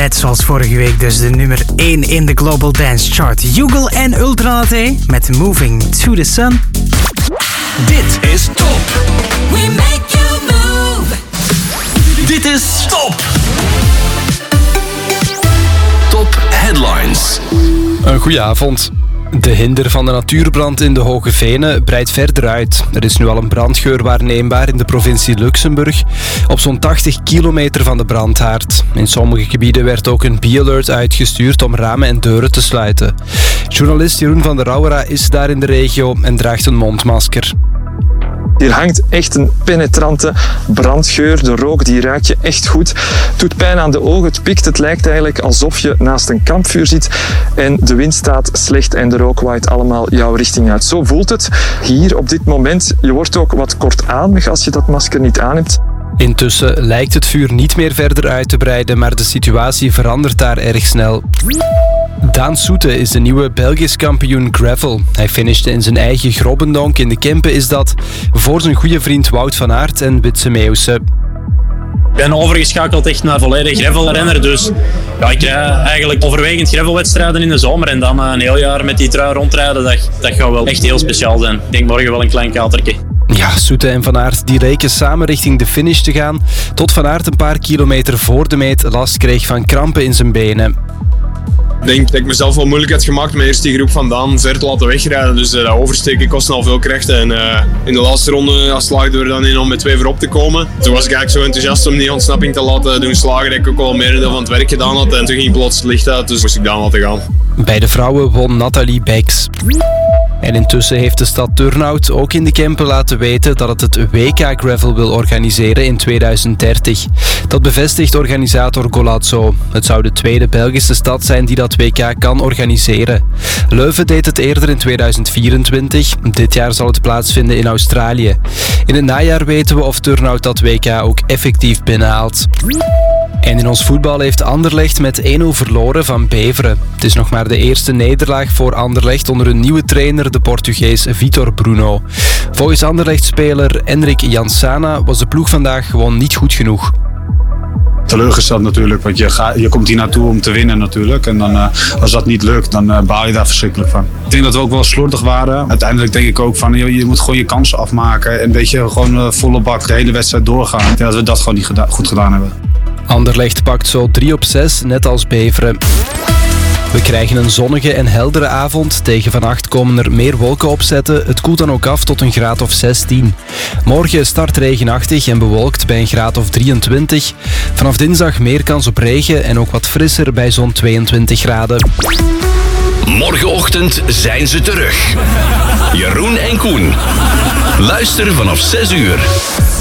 Net zoals vorige week dus de nummer 1 in de Global Dance Chart. Yugal en Ultralatte met Moving to the Sun. Dit is Top. We make you move. Dit is Top. Top Headlines. Een goeie avond. De hinder van de natuurbrand in de Hoge Venen breidt verder uit. Er is nu al een brandgeur waarneembaar in de provincie Luxemburg, op zo'n 80 kilometer van de brandhaard. In sommige gebieden werd ook een bee-alert uitgestuurd om ramen en deuren te sluiten. Journalist Jeroen van der Rauwera is daar in de regio en draagt een mondmasker. Hier hangt echt een penetrante brandgeur. De rook die ruik je echt goed. Het doet pijn aan de ogen, het pikt. Het lijkt eigenlijk alsof je naast een kampvuur zit. En de wind staat slecht en de rook waait allemaal jouw richting uit. Zo voelt het hier op dit moment. Je wordt ook wat kortademig als je dat masker niet aan hebt. Intussen lijkt het vuur niet meer verder uit te breiden, maar de situatie verandert daar erg snel. Daan Soete is de nieuwe Belgisch kampioen gravel. Hij finishte in zijn eigen Grobbendonk. In de Kempen is dat voor zijn goede vriend Wout van Aert en Witse Meeuwse. Ik ben overgeschakeld echt naar volledig gravelrenner, dus ja, ik rij eigenlijk overwegend gravelwedstrijden in de zomer en dan een heel jaar met die trui rondrijden, dat gaat wel echt heel speciaal zijn. Ik denk morgen wel een klein katertje. Ja, Soete en Van Aert die reken samen richting de finish te gaan, tot Van Aert een paar kilometer voor de meet last kreeg van krampen in zijn benen. Ik denk dat ik mezelf wel moeilijk had gemaakt met eerst die groep van Daan ver te laten wegrijden. Dus dat oversteken kostte al veel krachten. En in de laatste ronde slaagden we er dan in om met 2 voorop te komen. Toen was ik eigenlijk zo enthousiast om die ontsnapping te laten doen slagen dat ik ook al een merendeel van het werk gedaan had. En toen ging plots het licht uit, dus moest ik Daan laten gaan. Bij de vrouwen won Nathalie Beks. En intussen heeft de stad Turnhout ook in de Kempen laten weten dat het WK Gravel wil organiseren in 2030. Dat bevestigt organisator Golazzo. Het zou de tweede Belgische stad zijn die dat WK kan organiseren. Leuven deed het eerder in 2024. Dit jaar zal het plaatsvinden in Australië. In het najaar weten we of Turnhout dat WK ook effectief binnenhaalt. En in ons voetbal heeft Anderlecht met 1-0 verloren van Beveren. Het is nog maar de eerste nederlaag voor Anderlecht onder een nieuwe trainer, de Portugees Vitor Bruno. Volgens Anderlecht-speler Enric Jansana was de ploeg vandaag gewoon niet goed genoeg. Teleurgesteld natuurlijk, want je komt hier naartoe om te winnen natuurlijk. En dan, als dat niet lukt, dan baal je daar verschrikkelijk van. Ik denk dat we ook wel slordig waren. Uiteindelijk denk ik ook van, je moet gewoon je kansen afmaken. En een beetje gewoon volle bak de hele wedstrijd doorgaan. Ik denk dat we dat gewoon niet goed gedaan hebben. Anderlecht pakt zo 3 op 6, net als Beveren. We krijgen een zonnige en heldere avond. Tegen vannacht komen er meer wolken opzetten. Het koelt dan ook af tot een graad of 16. Morgen start regenachtig en bewolkt bij een graad of 23. Vanaf dinsdag meer kans op regen en ook wat frisser bij zo'n 22 graden. Morgenochtend zijn ze terug. Jeroen en Koen. Luister vanaf 6 uur.